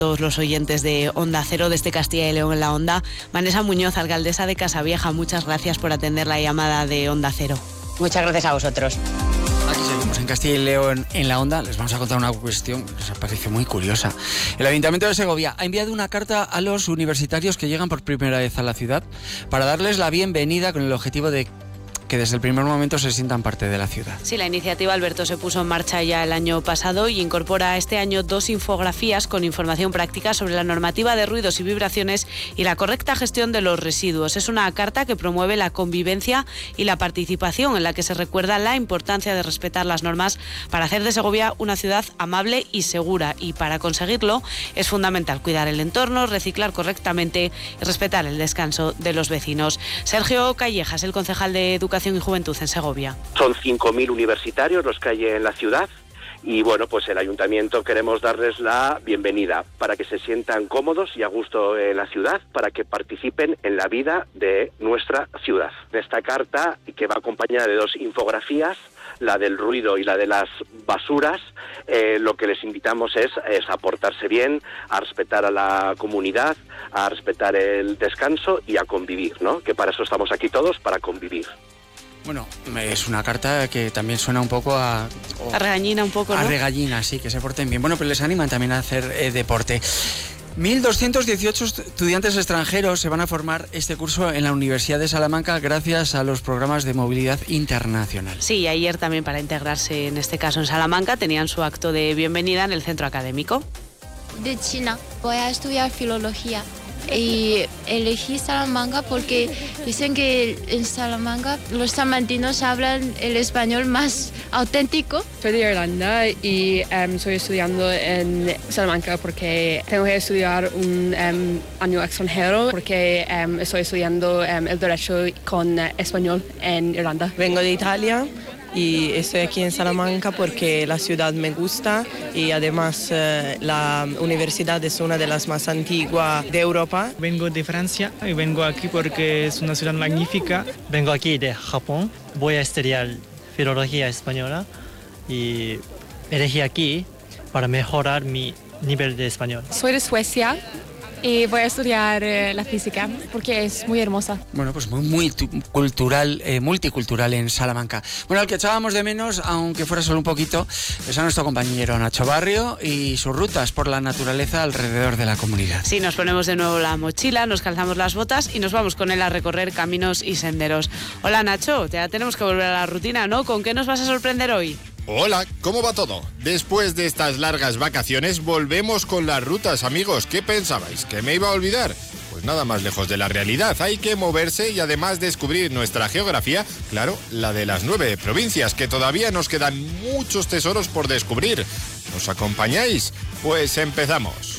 todos los oyentes de Onda Cero, desde Castilla y León en la Onda. Vanessa Muñoz, alcaldesa de Casavieja, muchas gracias por atender la llamada de Onda Cero. Muchas gracias a vosotros. Aquí seguimos en Castilla y León en la Onda. Les vamos a contar una cuestión que nos parece muy curiosa. El Ayuntamiento de Segovia ha enviado una carta a los universitarios que llegan por primera vez a la ciudad para darles la bienvenida con el objetivo de que desde el primer momento se sientan parte de la ciudad. Sí, la iniciativa, Alberto, se puso en marcha ya el año pasado y incorpora este año 2 infografías con información práctica sobre la normativa de ruidos y vibraciones y la correcta gestión de los residuos. Es una carta que promueve la convivencia y la participación, en la que se recuerda la importancia de respetar las normas para hacer de Segovia una ciudad amable y segura. Y para conseguirlo es fundamental cuidar el entorno, reciclar correctamente y respetar el descanso de los vecinos. Sergio Callejas, el concejal de Educación y Juventud en Segovia. Son 5.000 universitarios los que hay en la ciudad y bueno, pues el ayuntamiento queremos darles la bienvenida para que se sientan cómodos y a gusto en la ciudad, para que participen en la vida de nuestra ciudad. Esta carta, que va acompañada de 2 infografías, la del ruido y la de las basuras, lo que les invitamos es a portarse bien, a respetar a la comunidad, a respetar el descanso y a convivir, ¿no? Que para eso estamos aquí todos, para convivir. Bueno, es una carta que también suena un poco a regañina un poco, ¿no? A regañina, sí, que se porten bien. Bueno, pero les animan también a hacer deporte. 1.218 estudiantes extranjeros se van a formar este curso en la Universidad de Salamanca gracias a los programas de movilidad internacional. Sí, ayer también, para integrarse en este caso en Salamanca, tenían su acto de bienvenida en el centro académico. De China, voy a estudiar filología. Y elegí Salamanca porque dicen que en Salamanca los salmantinos hablan el español más auténtico. Soy de Irlanda y estoy estudiando en Salamanca porque tengo que estudiar un año extranjero porque estoy estudiando el derecho con español en Irlanda. Vengo de Italia y estoy aquí en Salamanca porque la ciudad me gusta y además la universidad es una de las más antiguas de Europa. Vengo de Francia y vengo aquí porque es una ciudad magnífica. Vengo aquí de Japón, voy a estudiar filología española y elegí aquí para mejorar mi nivel de español. Soy de Suecia y voy a estudiar la física porque es muy hermosa. Bueno, pues muy cultural, multicultural en Salamanca. Bueno, al que echábamos de menos, aunque fuera solo un poquito, es a nuestro compañero Nacho Barrio y sus rutas por la naturaleza alrededor de la comunidad. Sí, nos ponemos de nuevo la mochila, nos calzamos las botas y nos vamos con él a recorrer caminos y senderos. Hola Nacho, ya tenemos que volver a la rutina, ¿no? ¿Con qué nos vas a sorprender hoy? Hola, ¿cómo va todo? Después de estas largas vacaciones volvemos con las rutas, amigos. ¿Qué pensabais? ¿Que me iba a olvidar? Pues nada más lejos de la realidad. Hay que moverse y además descubrir nuestra geografía, claro, la de las 9 provincias, que todavía nos quedan muchos tesoros por descubrir. ¿Nos acompañáis? Pues empezamos.